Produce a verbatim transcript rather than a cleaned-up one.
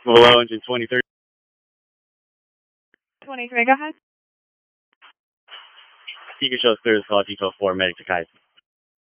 Below engine twenty-three. twenty-three, go ahead. You can show us clear this call, detail four, medic to Kaiser.